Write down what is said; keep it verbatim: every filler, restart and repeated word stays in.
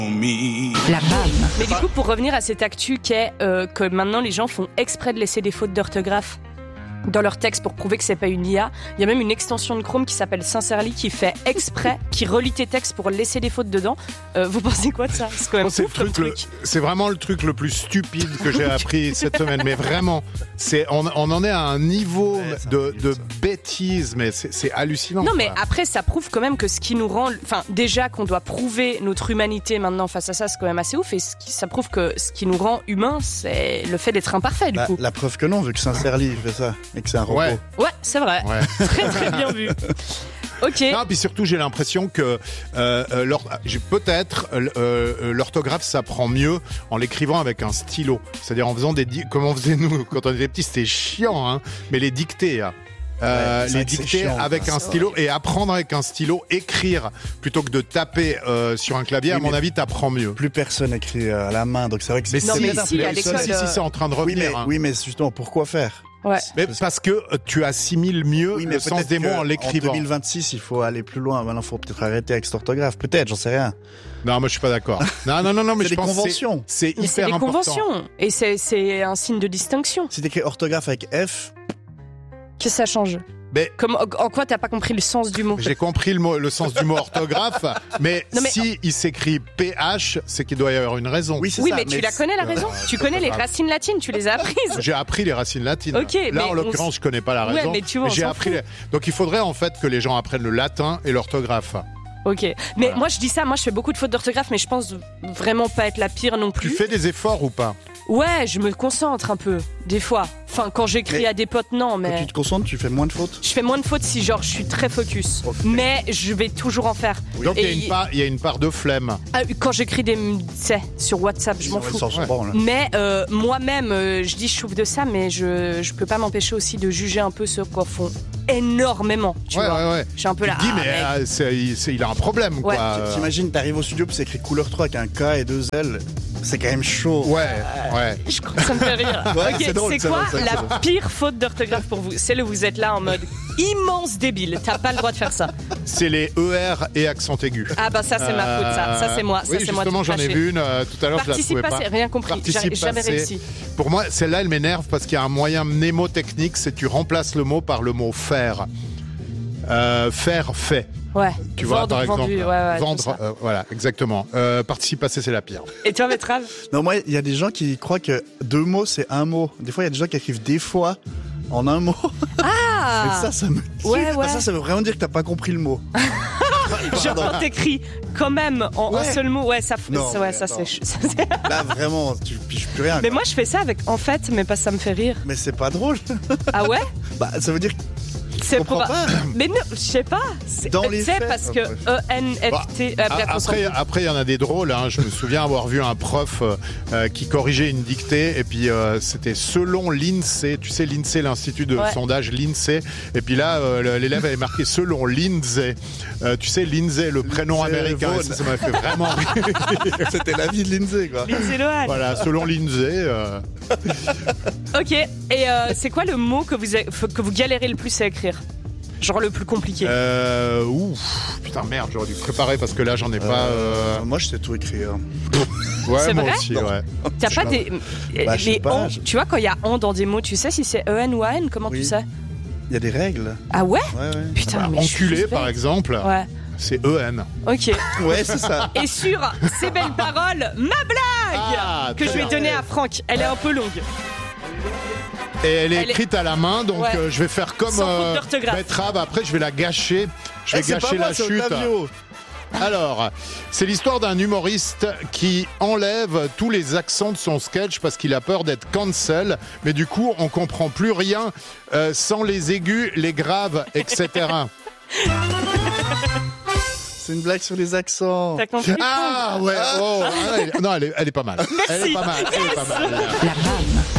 La B A M. Mais du coup, pour revenir à cette actu qu'est euh, que maintenant les gens font exprès de laisser des fautes d'orthographe dans leur texte pour prouver que c'est pas une I A. Il y a même une extension de Chrome qui s'appelle Sincerely qui fait exprès, qui relit tes textes pour laisser des fautes dedans. Euh, vous pensez quoi de ça ? C'est quand même Oh, c'est, ouf, le truc, comme le, truc. c'est vraiment le truc le plus stupide que j'ai appris cette semaine. Mais vraiment, c'est, on, on en est à un niveau Ouais, c'est de, un de ça. bêtises, mais c'est, c'est hallucinant. Non, mais quoi. après, ça prouve quand même que ce qui nous rend. Enfin, déjà qu'on doit prouver notre humanité maintenant face à ça, c'est quand même assez ouf. Et ce qui, ça prouve que ce qui nous rend humains, c'est le fait d'être imparfait, du Bah, coup. la preuve que non, vu que Sincerely fait ça et que c'est un robot. Ouais. Ouais, c'est vrai. Ouais. Très, très bien vu. Ok. Non, puis surtout, j'ai l'impression que euh, euh, l'or- j'ai peut-être euh, euh, l'orthographe s'apprend mieux en l'écrivant avec un stylo. C'est-à-dire en faisant des di- comme on faisait nous quand on était petits, c'était chiant, hein. Mais les dictées. Hein. Euh, Ouais, c'est les vrai que c'est dictées chiant, avec quoi. un stylo et apprendre avec un stylo, écrire plutôt que de taper euh, sur un clavier, Oui, à mon mais- avis, t'apprends mieux. Plus personne écrit euh, à la main, donc c'est vrai que c'est Mais Non, si, mais c'est si, plus à personne- l'école, si, si, c'est en train de Oui, revenir. mais, hein. oui, mais justement, pourquoi faire Ouais. Mais parce que euh, tu assimiles mieux Oui, mais le sens peut-être des mots que en l'écrivant. En deux mille vingt-six, il faut aller plus loin. Maintenant, il faut peut-être arrêter avec cette orthographe. Peut-être, j'en sais rien. Non, moi je suis pas d'accord. Non, non, non, non, mais C'est je des pense que conventions. c'est, c'est Mais c'est hyper des important. conventions. Et c'est, c'est un signe de distinction. Si t'écris orthographe avec F, Qu'est-ce que ça change ? Mais Comme, en quoi t'as pas compris le sens du mot ? j'ai compris le, mot, le sens du mot orthographe, mais, Non, mais- si il s'écrit P H, c'est qu'il doit y avoir une raison. oui, c'est Oui, ça. mais tu la connais la raison ? Tu connais les racines latines, tu les as apprises. J'ai appris les racines latines. Ok, Là, mais en on l'occurrence, je connais pas la Ouais, raison. mais tu vois, on j'ai s'en appris. fout. les- Donc, il faudrait en fait que les gens apprennent le latin et l'orthographe. Ok. Mais Voilà. moi je dis ça, moi je fais beaucoup de fautes d'orthographe, mais je pense vraiment pas être la pire non Tu plus. fais des efforts ou pas? Ouais, je me concentre un peu, des fois. Enfin, quand j'écris Mais à des potes, non, Quand mais. tu te concentres, tu fais moins de fautes. Je fais moins de fautes si, genre, je suis très focus. Ok. Mais je vais toujours en faire. Donc, il y, a Et une part- il y a une part de flemme. Ah, quand j'écris des. Tu sais, sur WhatsApp, je m'en Ouais, fous. sans- sans Ouais. borne, là. Mais euh, moi-même, euh, je dis je souffre de ça, mais je, je peux pas m'empêcher aussi de juger un peu ceux qui en font énormément. Tu Ouais, vois. ouais, ouais. Je suis un peu Tu là. te dis, ah, mais mec. euh, c'est- il, c'est- il a un problème, Ouais. quoi. Euh, T'imagines, t'arrives au studio, puis c'est écrit couleur trois avec un K et deux L. C'est quand même chaud. Ouais, ouais. Je crois que ça me fait rire. Ouais, Ok, c'est drôle, c'est c'est quoi drôle, c'est la drôle. pire faute d'orthographe pour vous ? C'est le vous êtes là en mode immense débile. T'as pas le droit de faire ça. C'est les E R et accent aigu. Ah bah ça c'est ma faute, ça. Ça c'est moi. Ça Oui, c'est moi. justement, tout j'en ai craché. vu une euh, tout à l'heure, je la Participe trouvais pas. passé, rien compris. Participe J'ai jamais passé. réussi. Pour moi, celle-là, elle m'énerve parce qu'il y a un moyen mnémotechnique, c'est tu remplaces le mot par le mot faire. Euh, faire, fait. Ouais. Tu vois, Vendre, par exemple. vendu, ouais, ouais, tout vendre, ça. euh, voilà, exactement. Euh, participe passé, c'est la pire. Et toi, Betrave ? Non, moi, il y a des gens qui croient que deux mots, c'est un mot. Des fois, il y a des gens qui écrivent des fois en un mot. Ah Et ça, ça me tue. Ouais, ouais. Ah, ça, ça veut vraiment dire que t'as pas compris le mot. Genre quand t'écris quand même en Ouais. un seul mot, ouais, ça, f- Non, ça- ouais, mais ça attends. c'est. ça, c'est- Là, vraiment, tu piges plus rien. Mais quoi. moi je fais ça avec en fait, mais pas ça me fait rire. Mais c'est pas drôle. Ah ouais ? Bah, ça veut dire que C'est comprends proba- pas. Mais non, je sais pas. C'est- Dans Tu les sais faits. parce Oh, que bref. E N F T. Ah, euh, bref, on s'en après, fout. après, il y en a des drôles. Hein. Je me souviens avoir vu un prof euh, euh, qui corrigeait une dictée et puis euh, c'était selon l'INSEE. Tu sais, l'INSEE, l'Institut de Ouais. sondage, l'INSEE. Et puis là, euh, le- l'élève avait marqué selon Lindsay. Euh, tu sais, Lindsay, le prénom Lindsay américain. Vonn. Et ça ça m'a fait vraiment rire. c'était la vie de Lindsay, quoi. Lindsay Lohan. Voilà, selon Lindsay. euh, Ok. Et euh, c'est quoi le mot que vous a- que vous galérez le plus à écrire ? Genre le plus compliqué. Euh, ouf, putain merde, j'aurais dû préparer parce que là j'en ai pas. euh, Euh, Moi, je sais tout écrire. Ouais, c'est moi vrai aussi, Non. ouais. T'as je pas sais des Bah, je sais les pas, en- je- Tu vois quand il y a en dans des mots, tu sais si c'est E N ou A N ? Comment tu Oui. sais ? Il y a des règles. Ah ouais ? Ouais, ouais. Putain, Bah, mais je suis enculé juste par bête. exemple, Ouais. c'est E N. Ok. Ouais, c'est ça. Et sur ces belles paroles, ma blague Ah, que je très vais bien. donner à Franck. Elle est un peu longue. Et elle est Elle est- écrite à la main, donc Ouais. euh, je vais faire comme Sans faute d'orthographe. Betrave. Après, je vais la gâcher. Je vais Eh, c'est gâcher pas moi, la c'est chute. Ottavio. Alors, c'est l'histoire d'un humoriste qui enlève tous les accents de son sketch parce qu'il a peur d'être cancel. Mais du coup, on comprend plus rien euh, sans les aigus, les graves, et cetera. C'est une blague sur les accents. T'as compris ? Ah ouais, oh, ah, elle- non, elle est, elle est pas mal. Elle est pas mal. Elle est pas mal. La B A M.